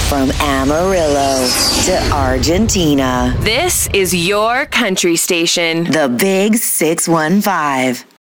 From Amarillo to Argentina. This is your country station. The Big 615.